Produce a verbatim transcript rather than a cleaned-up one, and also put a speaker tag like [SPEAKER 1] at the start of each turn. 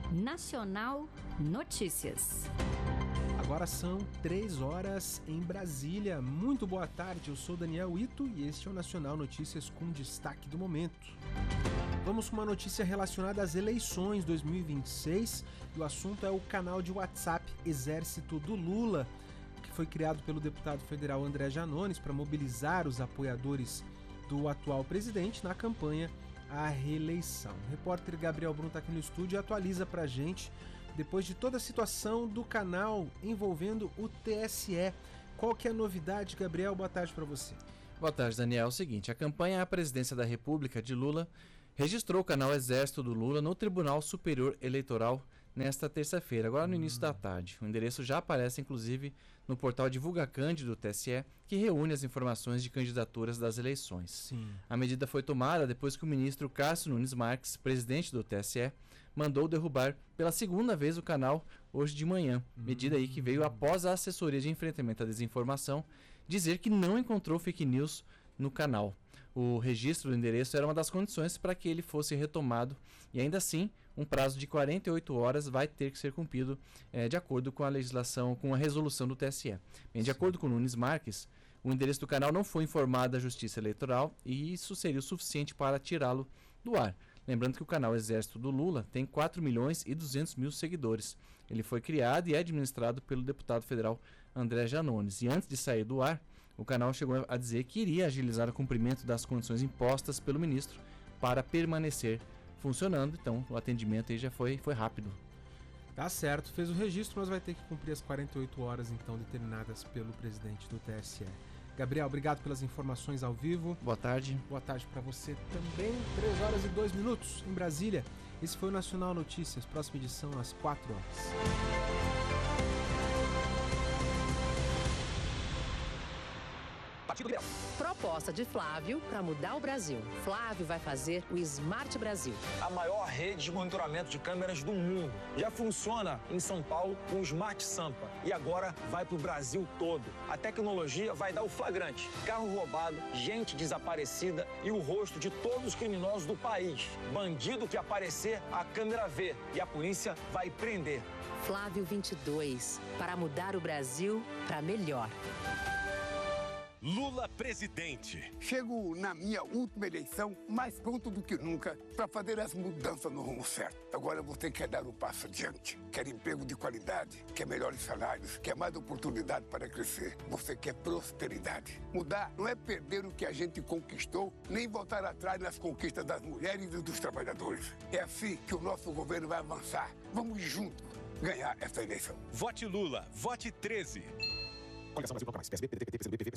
[SPEAKER 1] Nacional Notícias.
[SPEAKER 2] Agora são três horas em Brasília. Muito boa tarde, eu sou Daniel Ito e este é o Nacional Notícias com destaque do momento. Vamos com uma notícia relacionada às eleições dois mil e vinte e seis e o assunto é o canal de WhatsApp Exército do Lula, que foi criado pelo deputado federal André Janones para mobilizar os apoiadores do atual presidente na campanha à reeleição. O repórter Gabriel Brum está aqui no estúdio e atualiza pra gente, depois de toda a situação do canal envolvendo o T S E. Qual que é a novidade, Gabriel? Boa tarde para você.
[SPEAKER 3] Boa tarde, Daniel. É o seguinte, a campanha à presidência da República de Lula registrou o canal Exército do Lula no Tribunal Superior Eleitoral nesta terça-feira, agora no início da tarde. O endereço já aparece, inclusive, no portal Divulga Cândido do T S E, que reúne as informações de candidaturas das eleições.
[SPEAKER 2] Sim.
[SPEAKER 3] A medida foi tomada depois que o ministro Cássio Nunes Marques, presidente do T S E, mandou derrubar pela segunda vez o canal hoje de manhã. Medida aí que veio após a assessoria de enfrentamento à desinformação dizer que não encontrou fake news no canal. O registro do endereço era uma das condições para que ele fosse retomado e ainda assim um prazo de quarenta e oito horas vai ter que ser cumprido é, de acordo com a legislação, com a resolução do T S E. Bem, de acordo com Nunes Marques, o endereço do canal não foi informado à Justiça Eleitoral e isso seria o suficiente para tirá-lo do ar. Lembrando que o canal Exército do Lula tem quatro milhões e duzentos mil seguidores. Ele foi criado e é administrado pelo deputado federal André Janones. E antes de sair do ar, o canal chegou a dizer que iria agilizar o cumprimento das condições impostas pelo ministro para permanecer funcionando. Então, o atendimento aí já foi, foi rápido.
[SPEAKER 2] Tá certo, fez o registro, mas vai ter que cumprir as quarenta e oito horas então determinadas pelo presidente do T S E. Gabriel, obrigado pelas informações ao vivo.
[SPEAKER 3] Boa tarde.
[SPEAKER 2] Boa tarde para você também. três horas e dois minutos em Brasília. Esse foi o Nacional Notícias. Próxima edição às quatro horas.
[SPEAKER 4] Partido Liberal. Proposta de Flávio para mudar o Brasil. Flávio vai fazer o Smart Brasil.
[SPEAKER 5] A maior rede de monitoramento de câmeras do mundo. Já funciona em São Paulo com o Smart Sampa. E agora vai para o Brasil todo. A tecnologia vai dar o flagrante. Carro roubado, gente desaparecida e o rosto de todos os criminosos do país. Bandido que aparecer, a câmera vê. E a polícia vai prender.
[SPEAKER 4] Flávio vinte e dois. Para mudar o Brasil para melhor.
[SPEAKER 6] Lula presidente.
[SPEAKER 7] Chego na minha última eleição mais pronto do que nunca para fazer as mudanças no rumo certo. Agora você quer dar um passo adiante, quer emprego de qualidade, quer melhores salários, quer mais oportunidade para crescer. Você quer prosperidade. Mudar não é perder o que a gente conquistou, nem voltar atrás nas conquistas das mulheres e dos trabalhadores. É assim que o nosso governo vai avançar. Vamos juntos ganhar essa eleição.
[SPEAKER 6] Vote Lula, vote treze.
[SPEAKER 8] Coligação Brasil Bloco Mais, P S B, P D T, P T, P C do B, P V,